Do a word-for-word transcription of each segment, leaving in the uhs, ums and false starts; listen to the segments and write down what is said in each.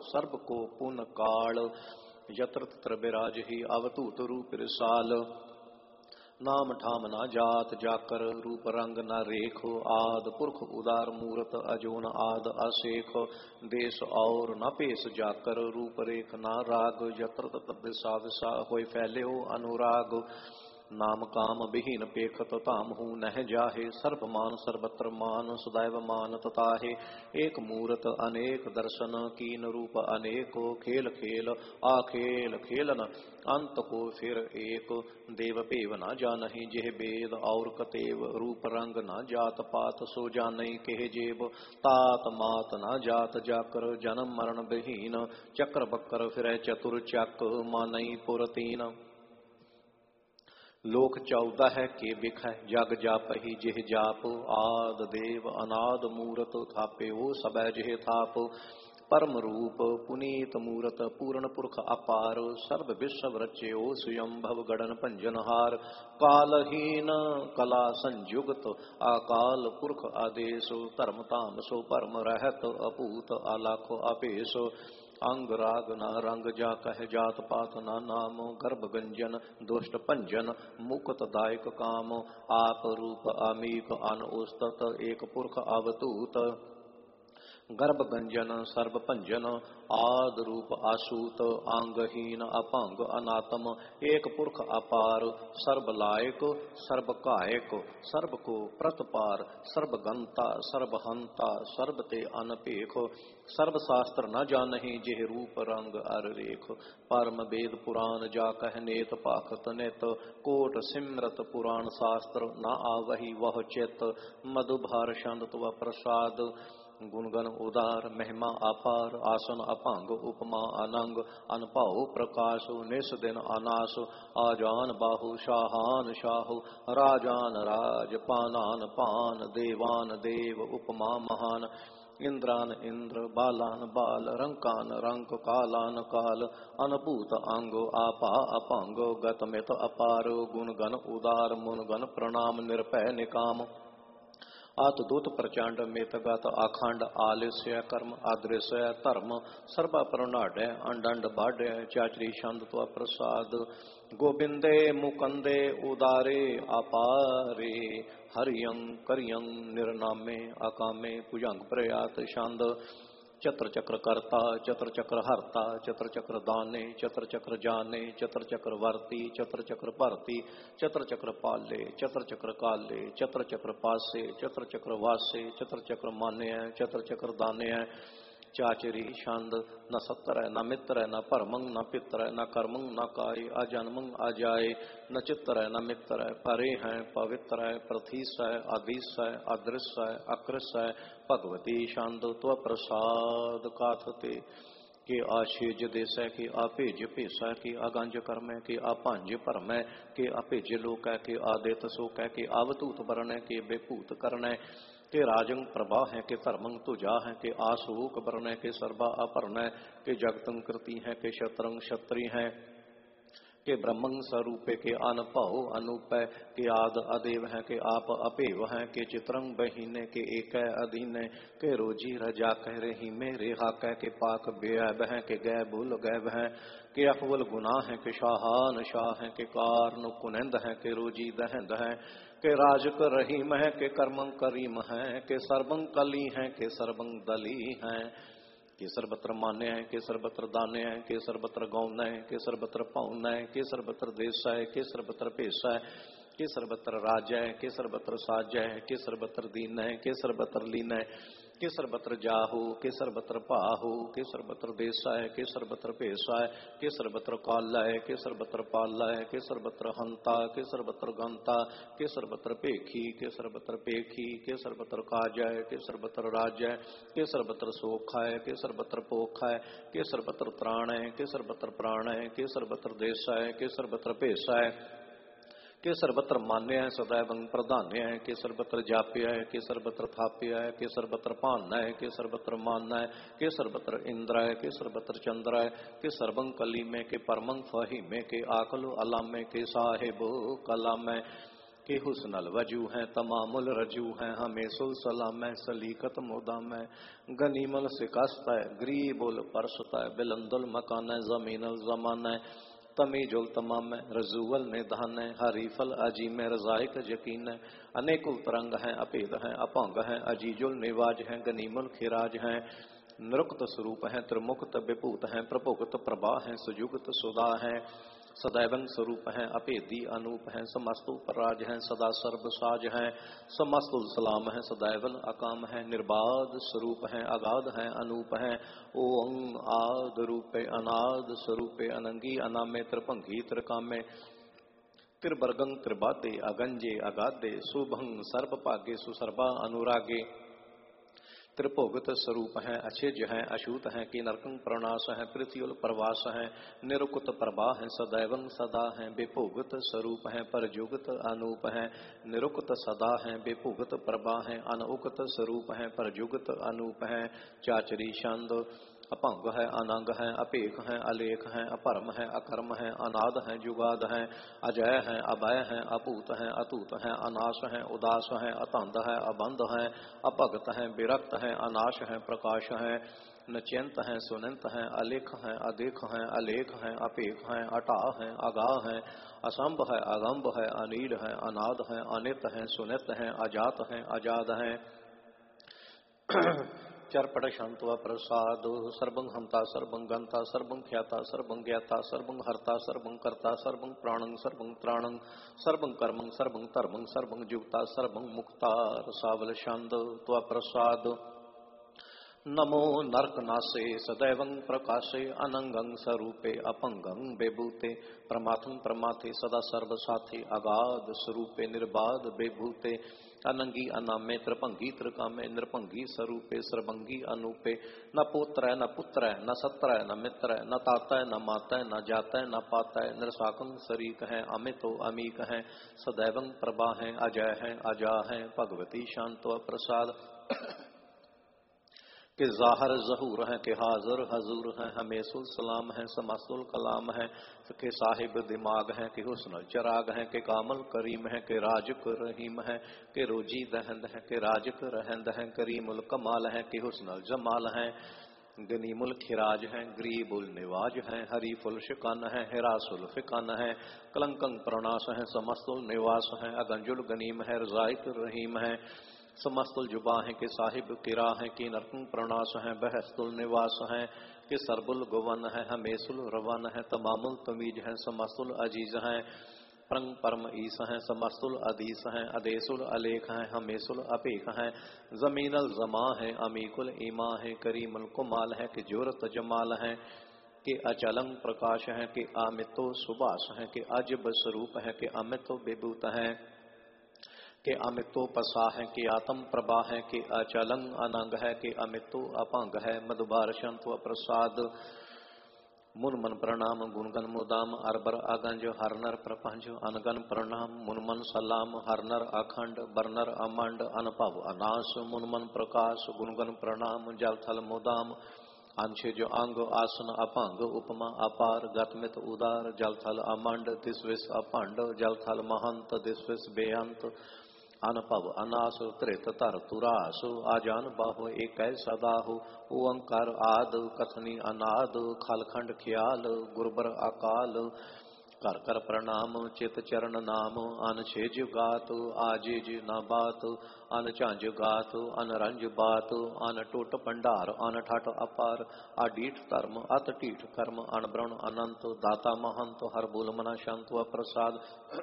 SERB को पुन काल। यत्र तत्र बिराज ही अवधूत रूप रिसाल। नाम ठाम ना जात जाकर रूप रंग न रेखो। आद पुरख उदार मूरत अजोन आद अशेख। देश और न पेश जाकर रूप रेख ना राग। यत्र तत्र दिशा विशा होय फैले हो अनुराग। नाम काम विहीन पेखत तामहु नह जाहे। सर्व मान सर्वत्र मान सदैव मान तताहे। एक मूरत अनेक दर्शन कीन रूप अनेको। खेल खेल आखेल खेलन अंत को फिर एक। देव पेव न जानहि जेह वेद और कतेव। रूप रंग न जात पात सो जानहि केह जेब। तात मात न जात जाकर जन्म मरण विहीन। चक्र बक्कर फिर चतुर चक मानई पुरतीन। लोक चौदह के बिख जग जापहि जेह जाप। आद देव अनाद मूरत थापे वो सब जेह थाप। परम रूप पुनीत मूरत पूर्ण पुरख अपार। सर्व विश्व रच्यो स्वयं भव गणन पंजनहार। कालहीन कला संयुक्त अकाल पुरख आदेश। धर्म तामसो परम रहत अपूत अलाखो अपेश। अंग राग न रंग जा कह जात पात न नाम। गर्भ गंजन दुष्ट पंजन मुक्त दायक काम। आप रूप अमीक अन उस्तत एक पुरख अवतूत। गर्भ गंजन सर्व पंजन आद रूप आसूत। अंगहीन अपंग अनातम एक पुरख अपार। सर्व लायक सर्व कायक सर्व को प्रतपार। सर्व गंता सर्व हंता सर्व ते अनपेख। सर्व शास्त्र न जानहि जेह रूप रंग अर रेख। परम वेद पुराण जा कह नेत पाखत नित। कोट सिमरत पुराण शास्त्र न आवहि वह चित। मधुभार छंद तव प्रसाद गुणगण उदार महिमा अपार। आसन अपांग उपमा अनंग अनपाओ प्रकाश। निस दिन अनास आजान बाहु शाहान शाहु। राजान राज पानान पान देवान देव उपमा महान। इंद्रान इंद्र बालान बाल रंकान रंक कालान काल। अनभूत अंग आपा अपांग गतमित अपार। गुणगण उदार मुनगण प्रणाम निरपय निकाम। आत दूत प्रचंड मेतगत अखंड आलस्य कर्म अदृश्य धर्म। सर्वा प्रणाढ़ अंडंड बाढ़ चाचरी छंद त्व प्रसाद। गोविंदे मुकंदे उदारे अपारे। हरियं करियं निर्नामे अकामे भुजंग प्रयात छंद। चत्र चक्र कर्ता चत्र चक्र हरता चत्र चक्र दाने चत्र चक्र जाने चत्र चक्र वर्ती चत्र चक्र भरती। चत्र चक्र पाले चत्र चक्र काले चत्र चक्र पासे चत्र चक्र वासे चत्र चक्र माने चत्र चक्र दाने। चाचरी छंद न सत्र न मित्र न परमंग न पित्र न कर्मंग न काय। अजन्मंग अजाय न चित्र न मित्र। परे हैं पवित्र प्रथीस अधीस अदृश्य अकृष्य। भगवती छंद त्व प्रसाद काथते। के आशीज देश के आपेज पेशा के अगंज कर्म के अपांज परम के अपेज लोक के आदित शोक के अवतूत वर्ण के बेपूत कर्ण। के राजंग प्रभा है के धर्मंग तुजा है के आशोक वर्ण के सर्वा अपर्ण। के जगतंग कृति है के शत्रंग क्षत्रि है के ब्रह्मंग स्वरूपे के अनपहो अनूप के आद अदेव है के आप अपेव है के चित्रंग बहीने के एक अधीन के रोजी रजा कह रही मेरे हा कह के पाक बेअब है के गै भूल गैब है के अफवल गुनाह है के शाहान शाह है के कारन कुनंद है के रोजी दहंद है के राज कर रहीम है के कर्मंग करीम है के सर्वंग कली है के सर्वंग दली है के सर्वत्र मान्य है के सर्वत्र दान्य है के सर्वत्र गौन है के सर्वत्र पौन है के सर्वत्र देश है के सर्वत्र पेश है के सर्वत्र राज्य है के सर्वत्र साज्य है के सर्वत्र दीन है के सर्वत्र लीन है के सर्वत्र जाहु के सर्वत्र पाहु के सर्वत्र देश है के सर्वत्र पेश है के सर्वत्र काल है के सर्वत्र पाल है के सर्वत्र हंता के सर्वत्र गंता के सर्वत्र पेखी के सर्वत्र पेखी के सर्वत्र काज है के सर्वत्र राज्य है के सर्वत्र सोख है के सर्वत्र पोख है के सर्वत्र त्राण है के सर्वत्र प्राण है के सर्वत्र देश है के सर्वत्र पेश है के सर्वत्र मान्य है सदैव प्रधान्य है के सर्वत्र जाप्य है के सर्वत्र थाप्य है के सर्वत्र पान है के सर्वत्र मान है के सर्वत्र इंद्र है के सर्वत्र चंद्र है के सर्वंग कली में के परमंग फही में के आकलो अलाम में के साहेबो कलाम में के हुस्नल वजू हैं तमामुल रजू हैं हमें सुल सलाम सलीकत मुदाम गनीमल शिकस्त ग्रीबुल परसत बिलंदुल मकान जमीनल जमान तमीजुल तमाम रजूवल निधान हरीफल अजीम रजाइक यकीन अनेकुल तरंग हैं अपेद हैं अपंग हैं अजीजुल निवाज हैं गनीमुल खिराज हैं निरुक्त स्वरूप हैं त्रिमुक्त विभूत हैं प्रभुक्त प्रभा हैं सुजुगत सुधा हैं सदैवन स्वरूप हैं अपेदी अनूप हैं समस्तुल पराज हैं सदा सर्व साज हैं समस्तुल सलाम हैं सदैवन अकाम हैं निर्बाध स्वरूप हैं अगाध हैं अनूप हैं ओं आद रूपे अनाद स्वरूपे अनंगी अनामे त्रिभंगी त्रिकामे त्रिवर्गं त्रिबादे अगंजे अगाधे सुभंग सर्व भागे सुसर्वा अनुरागे त्रिभुगत स्वरूप हैं अछेज हैं अछूत हैं कि नरकं प्रणाश हैं पृथ्वील प्रवास हैं निरुकुत प्रभा हैं सदैवं सदा हैं बेभुगत स्वरूप हैं परजुगत अनूप हैं निरुकुत सदा हैं बेभुगत प्रभा हैं अनउगत स्वरूप हैं परजुगत अनूप हैं चाचरी छंद अपंग है अनंग है अपेख है अलेख है अपरम है अकर्म है अनाद है जुगाद है अजय है अभय है अपूत है अतूत है अनाश है उदास है अतंद है अबंध है अपगत है विरक्त है अनाश है प्रकाश है नचिंत है सुनंत है अलेख है अदेख है अलेख है अपेख है अटा है अगा है असंभ है अगंभ है अनीड है अनाद है अनित है सुनित है अजात है अजाद है चरपट शांतवा प्रसाद सर्वं हंता सर्वं गंता सर्वं ख्याता सर्वं ज्ञाता सर्वं हर्ता सर्वं कर्ता सर्वं प्राणं सर्वं त्राणं सर्वं कर्मं सर्वं धर्मं सर्वं जुक्ता सर्वं मुक्ता सावल शांत त्वा प्रसाद नमो नरकनासे सदैवं प्रकाशे अनंगं स्वरूपे अपंगं बेभूते प्रमाथं प्रमाथे सदा सर्वसाथे अगाध स्वरूपे निर्बाध बेभूते अनंगी अनामे त्रिभंगी त्रिकामे नृभंगी स्वरूपे सर्वंगी अनूपे न पोत्र न पुत्र न सत्र न मित्र न ताता न माता न जाता न पाता नृशाकं शरीक है अमितो अमीक है सदैवं प्रभा है अजय है अजा है भगवती शांत प्रसाद के ज़ाहर ज़हूर हैं के हाज़र हजूर हैं हमेशुल सलाम हैं समस्तुल कलाम हैं के साहिब दिमाग हैं के हुस्न चराग हैं के कामल करीम हैं के राजक रहीम हैं के रोजी दहंद हैं के राजक रहंद हैं करीमुल कमाल हैं के हुस्न जमाल हैं गनीमुल खिराज हैं ग्रीबुल निवाज हैं हरीफुल शिकान हैं हिरासुल फिकान हैं कलंकं प्रणाश हैं समस्तुल निवास हैं अगंजुल गनीम है रजाइक रहीम हैं समस्तुल जुबा है के साहिब किरा है कि नरकं प्रणाश है बहस्तुल निवास है कि सरबुल गुवन है हमेशुल रवन है तमामुल तमीज है समस्तुल अजीज है परंग परम ईस है समस्तुल अदीस है अदेसुल अलेख है हमेशुल अपेख है जमीनल जमा है अमीकुल ईमा है करीमुल कुमाल है कि जोरत जमाल है कि अचलंग प्रकाश है कि अमितो सुबास है कि अजब स्वरूप है कि अमितो विभूत है के अमितो पसा है कि आत्म प्रभा है कि अचलंग अनंग है कि अमितो अपंग है मधुबार शंत्व प्रसाद मुनमन प्रणाम गुणगन मुदाम अरबर अगंज हरनर प्रपंच अनगन प्रणाम मुनमन सलाम हरनर अखंड बरनर अमंड अनपव अनाश मुनमन प्रकाश गुणगन प्रणाम जलथल मुदाम अंशज अंग आसन अपंग उपमा अपार गतमित उदार जलथल अमंड दिस्विस अपंड जलथल महंत दिस्विस बेअंत अनपव अनास त्रित तर तुरास आजान बाहु एक सदाहु ओंकार आद कथनी अनाद खलखंड ख्याल गुरबर अकाल कर कर प्रणाम चित चरण नाम अन छेज गात आजिज न बात अन झांझ गात अन रंज बात अन टुट भंडार अन ठट अपार अडीठ धर्म अत ढीठ कर्म अन ब्रह्म अनंत दाता महंत हर बुल मना शांत प्रसाद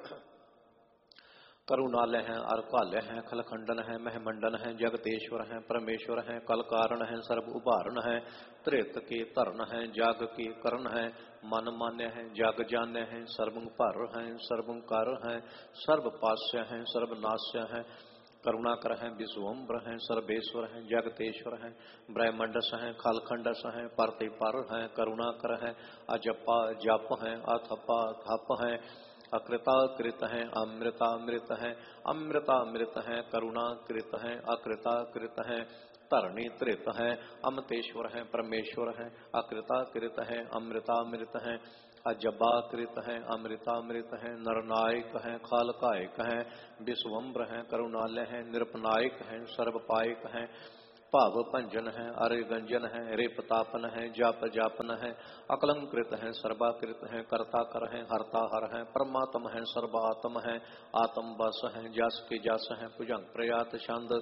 करुणालय हैं अरकालय हैं खलखंडन हैं महमंडन हैं जगतेश्वर हैं परमेश्वर हैं कल कारण हैं सर्व उभारण हैं त्रित के तरण हैं जाग के करण हैं मन मान्य हैं जग जान्य हैं सर्वं पर हैं सर्वं कर हैं सर्व पास्य हैं सर्वनाश्य हैं करुणाकर हैं विश्वम्बर हैं सर्वेश्वर हैं जगतेश्वर हैं ब्रह्मंडस हैं खलखंडस हैं परते पर हैं करुणाकर हैं अजपा जप हैं अथपा थप हैं अकृता कृत है अमृता मृत है अमृता मृत है करुणा कृत है अकृता कृत है धरणी त्रित है, अमतेश्वर है, परमेश्वर है, अकृताकृत है, अमृतामृत है, अजबाकृत है, अमृतामृत है, नरनायक है, खालकायक है, विश्वम्र है, करुणालय है, निरपनायक है, सर्वपायक है, भाव भंजन है, अरे गंजन है, रे प्रतापन है, जाप जापन है, अकलंकृत है, सर्वाकृत है, कर्ता कर है, हरता हर है, परमात्म है, सर्वात्म है, आत्म बस है, जस के जस है, भुजंग प्रयात छंद।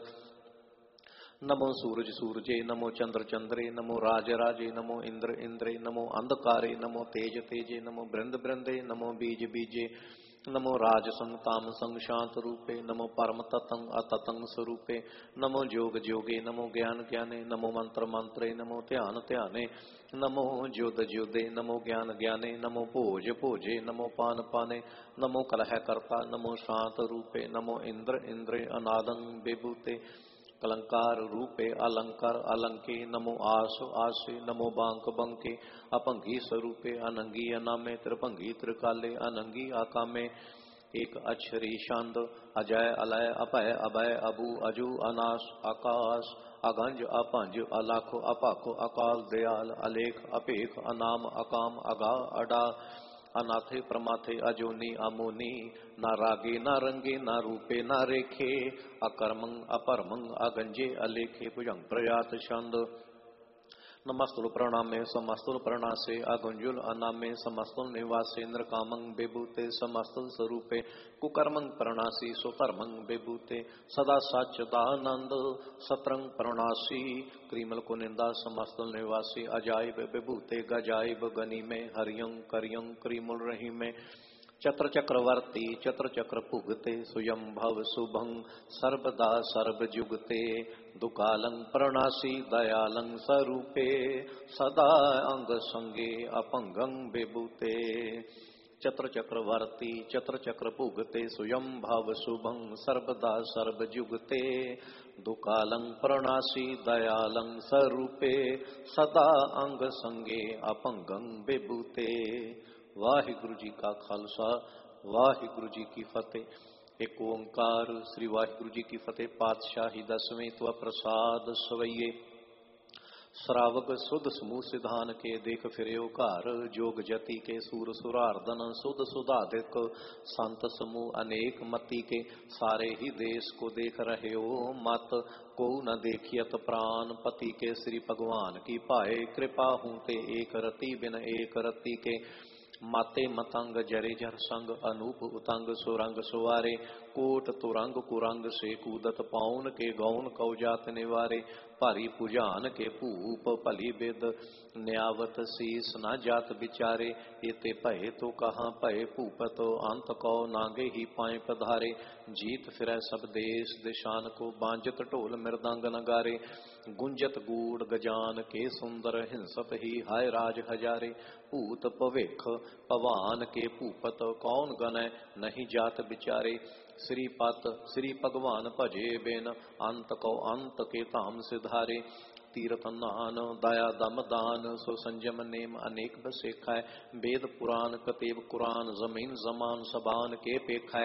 नमो सूरज सूरजे, नमो चंद्र चंद्रे, नमो राज राजे, नमो इंद्र इंद्रे, नमो अंधकारे, नमो तेज तेजे, नमो बृंद बृंदे, नमो बीज बीजे, नमो राज संग ताम संग शांत रूपे, नमो परम ततंग अततंग स्वरूपे, नमो जोग जोगे, नमो ज्ञान ज्ञाने, नमो मंत्र मंत्रे, नमो ध्यान ध्याने, नमो ज्योत ज्योदे, नमो ज्ञान ज्ञाने, नमो भोज भोजे, नमो पान पाने, नमो कलह कर्ता, नमो शांत रूपे, नमो इंद्र इंद्रे अनादं विभूते, कलंकार रूपे अलंकार अलंके, नमो आसु आसे, नमो बांक बंके, अपंगी स्वरूपे, अनंगी अनामे, त्रिभंगी त्रिकाले, अनंगी आकामे, एक अक्षरी शांत, अजय अलय अपय अभय अबू अजू अनाश आकाश, अगंज अपंज अलाख अपाख अकाल दयाल अलेख अपेख अनाम अकाम अगा अडा, अनाथे प्रमाथे अजोनी अमोनी, ना रागे ना रंगे ना रूपे ना रेखे, अकर्मंग अपरमंग अगंजे अलेखे, भुजंग प्रयात छंद। नमस्तुल प्रणामे समस्तुल प्रणासे, अगुंजुल अनामे समस्तुल निवासे, नृकामंग बेबूते समस्तुल स्वरूपे, कुकर्मंग प्रणासी सुकर्मंग बेबूते, सदा सच्चिदानंद सत्रंग प्रणासी, क्रीमल को निंदा समस्तुल निवासी, अजाइब बेबूते गजाइब गनी में, हरियं करियं क्रीमुल रही में, चत्र चक्रवर्ती चत्र चक्र पुगते, सुयं भव शुभं सर्वदा सर्वजुगते, दुकालं प्रणासी दयालं स्वरूपे, सदा अंग संगे अपंगं विभूते, चत्र चक्रवर्ती चत्र चक्र पुगते, सुयं भव शुभं सर्वदा सर्वजुगते, दुकालं प्रणासी दयालं स्वरूपे, सदा अंग संगे अपंगं विभूते। वाहिगुरु जी का खालसा, वाहिगुरु जी की फतेह। एक ओंकार। श्री वाहिगुरु जी की फतेह। पातशाही दसवें त्व प्रसाद सवैये, श्रावक सुध समूह सिधान के, देख फिरेओ घर, जोग जति के सूर सुरार्दन, सुध सुधाधिक संत समूह अनेक मति के, सारे ही देश को देख रहे हो मत, को न देखियत प्राण पति के, श्री भगवान की पाए कृपा हूँ ते, एक रति बिन एक रति के, माते मतंग जरे जर संग, अनूप उतंग सुरंग सुवारे, कोट तुरंग कुरंग से, कूदत पाउन के, गौन कौ जात निवारे, भारी पुजान के भूप भली बिद, न्यावत शीस न जात बिचारे, एते भय तो कहाँ भय भूपत, अंत कौ नागे ही पाए पधारे, जीत फिरै सब देश दिशान को, बांजत ढोल मृदंग नगारे, गुंजत गूढ़ गजान के, सुंदर हिंसत ही हाय राज हजारे, भूत भविख पवान के भूपत, कौन गणै नहीं जात बिचारे, श्रीपत श्री भगवान भजे बिन, अंत को अंत के धाम सिधारे, तीर्थ नान दया दम दान, सो संजम नेम अनेक बसेखा, वेद पुराण कतेब कुरान, जमीन जमान सबान के पेखा,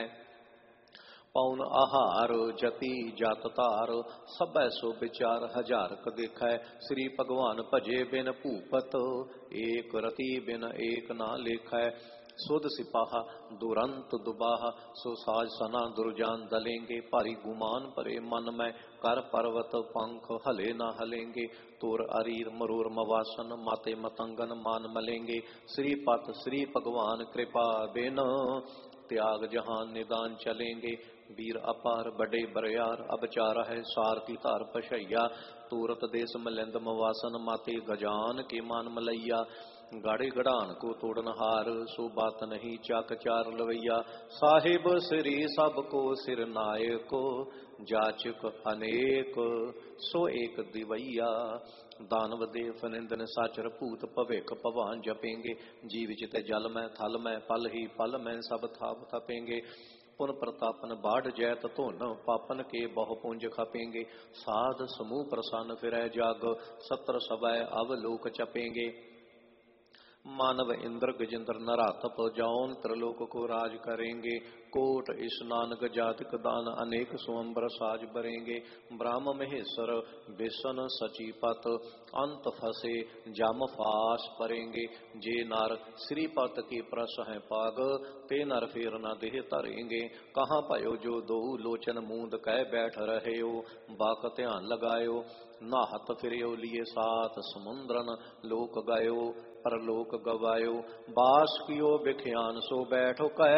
पौन आहार जति जात तार, सब सो विचार हजार क देखै, श्री भगवान भजे बिन भूपत, एक रति बिन एक ना लेखै, सुध सिपाहा दुरंत दुबाहा, सो साज सना दुर्जान दलेंगे, भारी गुमान परे मन में, कर पर्वत पंख हले ना हलेंगे, तोर अरीर मरोर मवासन, माते मतंगन मान मलेंगे, श्रीपत श्री भगवान कृपा बिन, त्याग जहान निदान चलेंगे, वीर अपार बड़े बरियार, अब चारा है सार की तार पशैया, तूरत देश मलिंद मवासन, माते गजान के मान मलैया, गाड़े गड़ान को तोड़न हार, सो बात नहीं चाक चार लवैया, साहिब श्री सबको सिर नायक, जाचक अनेक सो एक दिवैया, दानव देव निंदन साचर भूत भविख भवान जपेंगे, जीव चित जल में थल में पल ही पल में सब थाप थपेंगे, पुन प्रतापन बाढ़ जैत धुन, पापन के बहु पुंज खपेंगे, साध समूह प्रसन्न फिरै जाग, सत्र सवै अवलोक चपेंगे, मानव इंद्र गजेंद्र नरातप जौन त्रिलोक को राज करेंगे। कोट स्नान गजातिक दान अनेक स्वयंवर साज बरेंगे। ब्राह्म महेश्वर विष्ण सचीपत अंत फसे जाम फास परेंगे। जे नर श्रीपत की प्रस है पाग ते नर फेर न देह तरेंगे। कहाँ पायो जो दो लोचन मूंद कह बैठ रहे हो बाक ध्यान लगायो। नाहत फिरयो लिए सात समुद्रन लोक गयो परलोक गवायो। बास कियो बिख्यान सो बैठो कह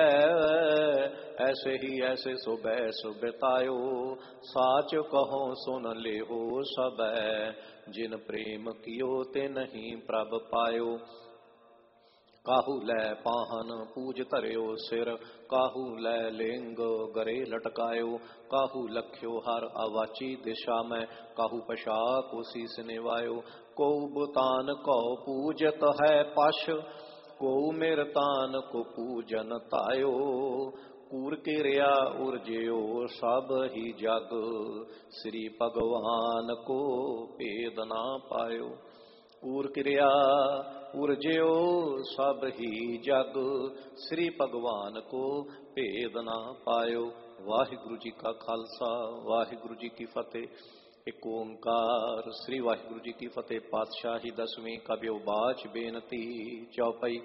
ऐसे ही ऐसे सो बैस बितायो। साच कहो सुन ले हो सब जिन प्रेम कियो ते नहीं प्रभ पायो। काहू लै पाहन पूज धर्यो सिर काहू लै लिंग गरे लटकायो। काहू लख्यो हर अवाची दिशा में काहू पशा को शीस निवायो। को बुतान को पूजत है पश को मेरतान को पूजन तायो। कूर किरिया उर्जयो सब ही जग श्री भगवान को भेद ना पायो। कूर किरिया उर्जयो सब ही जग श्री भगवान को भेद ना पायो। वाहिगुरु जी का खालसा वाहिगुरु जी की फतेह। एक ओंकार श्री वाहिगुरु जी की फतेह। पातशाही दसवीं कब्यो बाच बेनती चौपाई।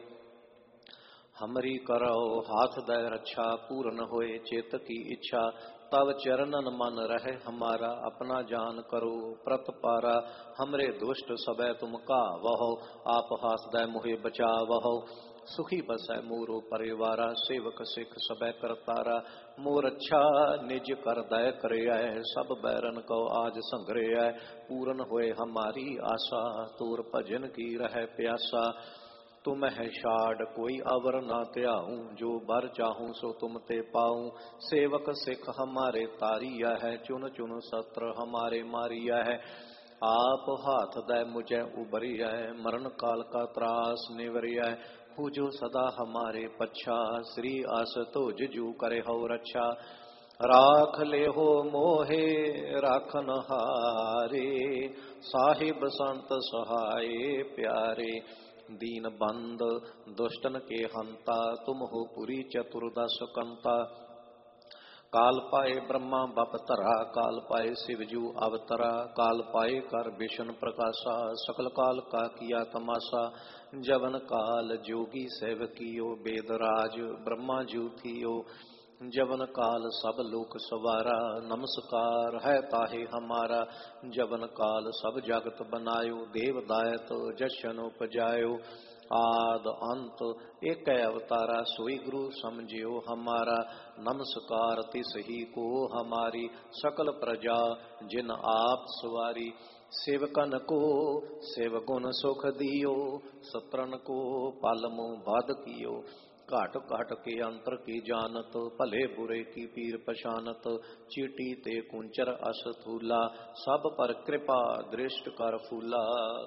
हमरी करो हाथ दय रक्षा पूर्ण होए चेत की इच्छा। तब चरणन मन रहे हमारा अपना जान करो प्रत पारा। हमरे दुष्ट सबै तुम का वहो आप हाथ दय मुहे बचा वहो। सुखी बसै मोरो परिवारा सेवक सिख सबै करतारा। मोर अच्छा निज कर दय करे सब बैरन को आज संग्रह है। पूर्ण होए हमारी आशा तोर भजन की रह प्यासा। तुम है शाड कोई अवर ना त्याऊं जो बर चाहूं सो तुम ते पाऊं। सेवक सिख हमारे तारिया है चुन चुन सत्र हमारे मारिया है। आप हाथ दय मुझे उबरिया है मरण काल का त्रास निवरिया है। पूजो सदा हमारे पच्छा श्री आस तो जू करे हो रक्षा। राख ले हो मोहे राखन हारे साहिब संत सहाय प्यारे। दीन बंद दुष्टन के हंता तुम हो पुरी चतुर्दश कंता। काल पाए ब्रह्मा बपतरा काल पाए शिवजू अवतरा। काल पाए कर विष्णु प्रकाशा सकल काल का किया तमाशा। जवन काल जोगी सेवकियो वेदराज ब्रह्मा जू थियो। जवन काल सब लोक सवारा नमस्कार है ताहे हमारा। जवन काल सब जगत बनायो देव दायत जशन उपजायो। आद अंत एक अवतारा सोई गुरु समझियो हमारा। नमस्कार तिस ही को हमारी सकल प्रजा जिन आप सवारी। सेवकन को सेव गुण सुख दियो सत्रन को पालमो बाध कियो। घाट घाट के अंतर की जानत भले बुरे की पीर पशानत। चीटी ते कुंचर अस्थूला सब पर कृपा दृष्ट कर फूला।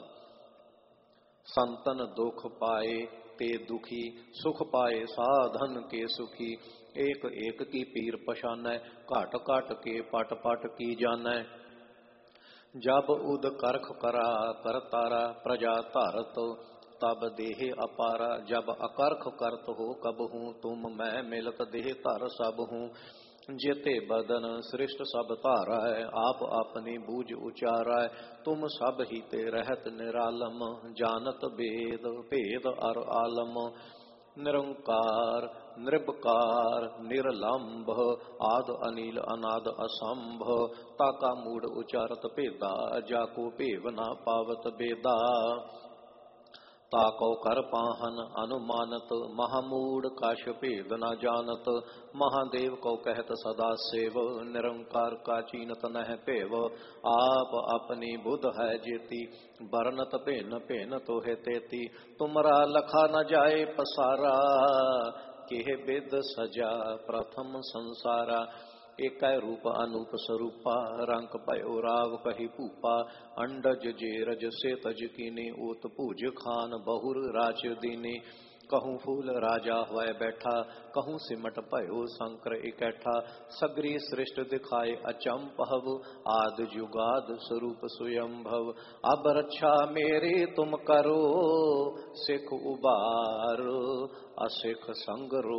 संतन दुख पाए ते दुखी सुख पाए साधन के सुखी। एक एक की पीर पशानै घाट घाट के पट पट की जानै। जब उद करख करा कर तारा प्रजा धारत तब देह अपारा। जब अकर्ख करत हो कब हूँ तुम मैं मिलत देह धर सब हूँ। जेते बदन सृष्ट सब तारा है आप अपनी बूझ उचारा है। तुम सब ही ते रहत निरालम जानत वेद भेद अर आलम। निरंकार निर्विकार निर्लंभ आद अनिल अनाद असंभ। ताका मूड उचारत भेदा जाको भेव ना पावत बेदा। ताको कर पाहन अनुमानत महामूड काश भेद न जानत। महादेव को कहत सदा सेव निरंकार का चीनत नह पेव। आप अपनी बुध है जेती बरनत भेन भेन तो है तेती। तुमरा लखा न जाए पसारा केह विद सजा प्रथम संसारा। एक रूप अनूप स्वरूपा रंग पयो राव कही भूपा। अंडज जे रज से तज कीने ओत पूज खान बहुर राज दीने। कहूँ फूल राजा हुआ बैठा, कहूँ सिमट भयो शंकर इकैठा। सगरी सृष्ट दिखाए अचंपव, आद जुगाद स्वरूप स्वयंभव। अब रक्षा मेरी तुम करो, सिख उबार असिख संगरो।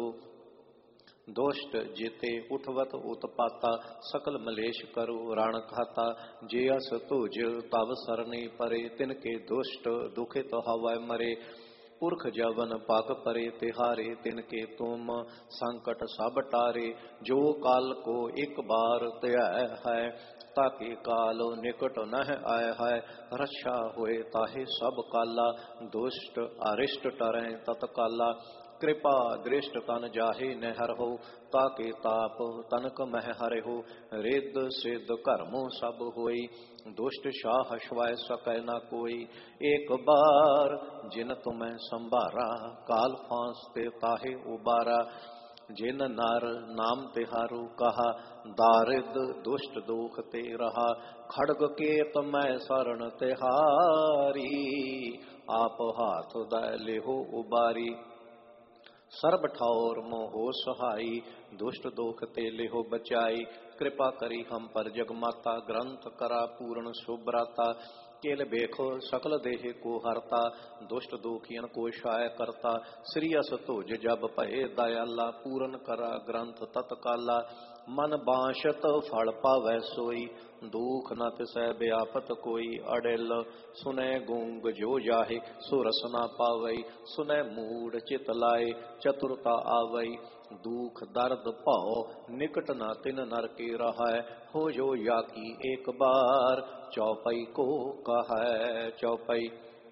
दोष्ट जीते उठवत उत्पाता, सकल मलेश करो रण खाता। जे अस तुझ तब सरनी परे, तिनके दुष्ट दुखित हवै मरे। पुरख जवन पग परे तिहारे, तिनके तुम संकट सब टारे। जो काल को एक बार त्याय है, ताकि काल निकट नह आय है। रक्षा होए ताहे सब काला, दुष्ट अरिष्ट टरें तत्काला। कृपा दृष्ट तन जाहे नहर हो, ताके ताप तनक मह हरे हो। रिद्ध सिद्ध कर्मो सब होई, दुष्ट शाह श्वाय सकै न कोई। एक बार जिन तुम्हें संभारा, काल फांसते ताहे उबारा। जिन नर नाम तिहारू कहा, दारिद दुष्ट दुख ते रहा। खड़ग केत मैं शरण तिहारी, आप हाथ दय लेहो उबारी। सर्ब ठौर मोहो सहाई, दुष्ट दोख ते लेहो बचाई। कृपा करी हम पर जगमाता, ग्रंथ करा पूर्ण शुभ्राता। केल बेखो सकल देह को हरता, दुष्ट दोखियन को शाय करता। श्री अस तुझ जब पहे दयाला, पूर्ण करा ग्रंथ तत्काला। मन बांशत फल पावै सोई, दुख न तिसै व्यापत कोई। अडिल सुनै गूंग जो जाहे, सो रस न पावई। सुनै मूढ़ चित लाए, चतुरता आवई। दुख दर्द पाओ निकट न तिन नर के रहै। हो जो या की एक बार, चौपई को कहै चौपई।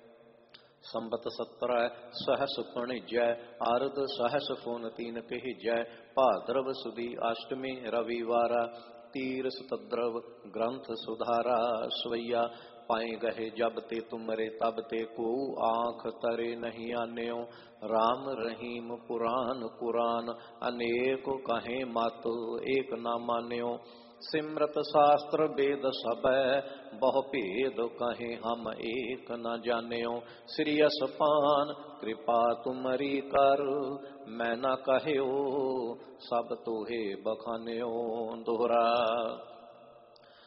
संबत सत्रह सहस जय, आरद सहस फोन तीन कही जय। भाद्रव सुदी अष्टमी रविवारा, तीर सुतद्रव ग्रंथ सुधारा। स्वैया पाए गहे जब ते तुमरे, तब ते को आंख तरे नहीं आन्यो। राम रहीम पुराण कुरान, अनेक कहे मत एक न मान्यो। सिमरत शास्त्र वेद सबै, बहु भेद कहे हम एक न जान्यो। श्री असपान कृपा तुमरी कर, मैं न कहयो सब तोहे बखान्यो। दोहरा